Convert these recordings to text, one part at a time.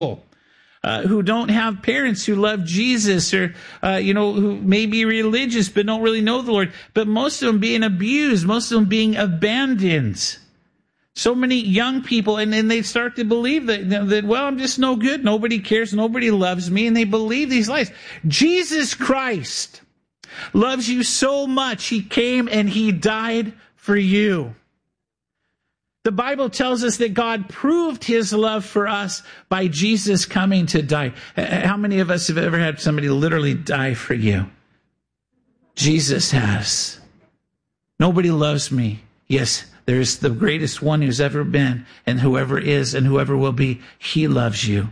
who don't have parents who love Jesus, or, who may be religious but don't really know the Lord. But most of them being abused, most of them being abandoned. So many young people, and then they start to believe that, well, I'm just no good. Nobody cares. Nobody loves me. And they believe these lies. Jesus Christ loves you so much. He came and he died for you. The Bible tells us that God proved his love for us by Jesus coming to die. How many of us have ever had somebody literally die for you? Jesus has. Nobody loves me. Yes, there's the greatest one who's ever been, and whoever is and whoever will be, he loves you.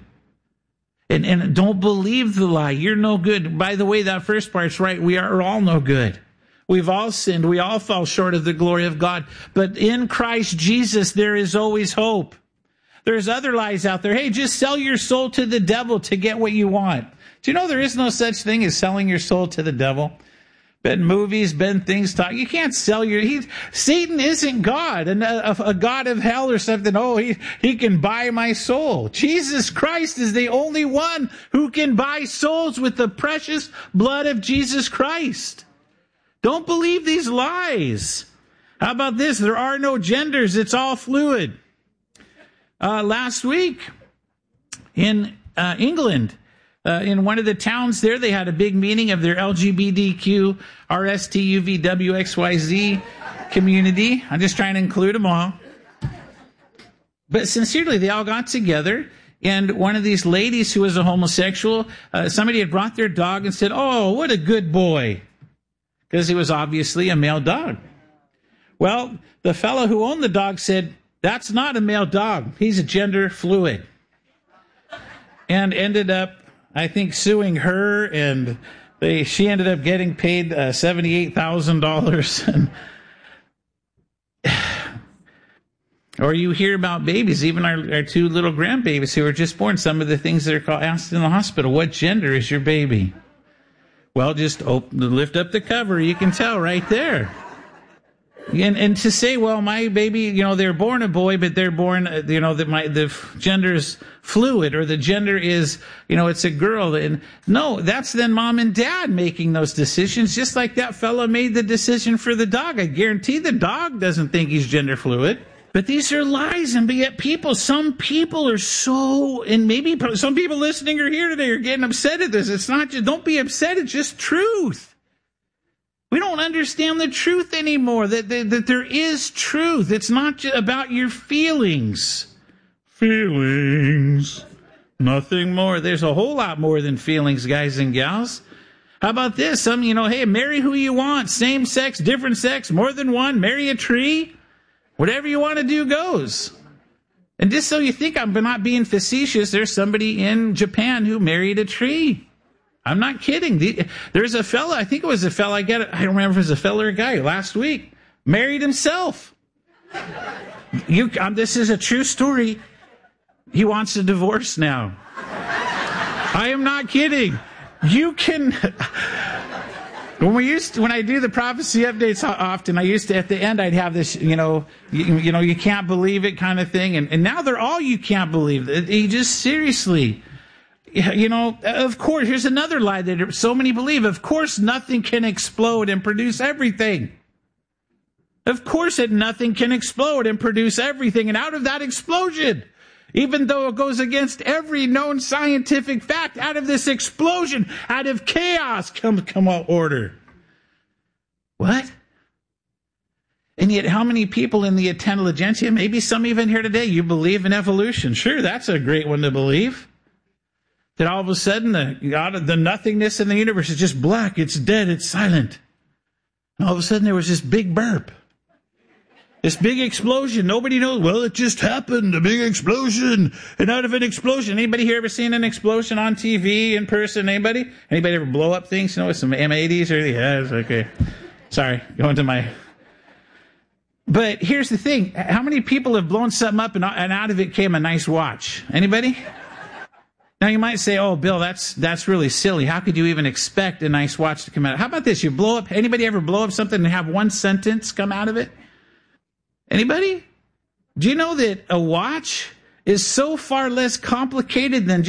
And don't believe the lie. You're no good. By the way, that first part's right. We are all no good. We've all sinned. We all fall short of the glory of God. But in Christ Jesus, there is always hope. There's other lies out there. Hey, just sell your soul to the devil to get what you want. Do you know there is no such thing as selling your soul to the devil? Been movies, been things talk. You can't sell Satan isn't God, and a God of hell or something. Oh, he can buy my soul. Jesus Christ is the only one who can buy souls with the precious blood of Jesus Christ. Don't believe these lies. How about this? There are no genders. It's all fluid. Last week in England, in one of the towns there, they had a big meeting of their LGBTQ, RSTUVWXYZ community. I'm just trying to include them all. But sincerely, they all got together, and one of these ladies who was a homosexual, somebody had brought their dog and said, "Oh, what a good boy," because he was obviously a male dog. Well, the fellow who owned the dog said, "That's not a male dog. He's a gender fluid." And ended up, I think, suing her, and she ended up getting paid $78,000. Or you hear about babies, even our two little grandbabies who were just born, some of the things that are asked in the hospital. What gender is your baby? Well, just lift up the cover. You can tell right there. And to say, well, my baby, they're born a boy, but they're born, that the gender is fluid, or the gender is, it's a girl. And no, that's then mom and dad making those decisions, just like that fella made the decision for the dog. I guarantee the dog doesn't think he's gender fluid. But these are lies, and yet some people are so, and maybe some people listening or here today are getting upset at this. It's not just, don't be upset, it's just truth. We don't understand the truth anymore, that there is truth. It's not just about your feelings. Feelings. Nothing more. There's a whole lot more than feelings, guys and gals. How about this? Hey, marry who you want. Same sex, different sex, more than one. Marry a tree. Whatever you want to do goes. And just so you think I'm not being facetious, there's somebody in Japan who married a tree. I'm not kidding. There's a fella, I think it was a fella, I don't remember if it was a fella or a guy, last week, married himself. This is a true story. He wants a divorce now. I am not kidding. You can... When I do the prophecy updates often, I used to, at the end, I'd have this, you can't believe it kind of thing. And now they're all you can't believe. You just seriously, of course, here's another lie that so many believe. Of course, nothing can explode and produce everything. Of course, nothing can explode and produce everything. And out of that explosion, even though it goes against every known scientific fact, out of this explosion, out of chaos, come order. What? And yet, how many people in the intelligentsia, maybe some even here today, you believe in evolution? Sure, that's a great one to believe. That all of a sudden, the nothingness in the universe is just black, it's dead, it's silent. And all of a sudden, there was this big burp. This big explosion. Nobody knows. Well, it just happened. A big explosion. And out of an explosion. Anybody here ever seen an explosion on TV in person? Anybody? Anybody ever blow up things? With some M80s or anything? Yeah, it's okay. Sorry. Going to my... But here's the thing. How many people have blown something up and out of it came a nice watch? Anybody? Now you might say, oh, Bill, that's really silly. How could you even expect a nice watch to come out? How about this? You blow up... Anybody ever blow up something and have one sentence come out of it? Anybody? Do you know that a watch is so far less complicated than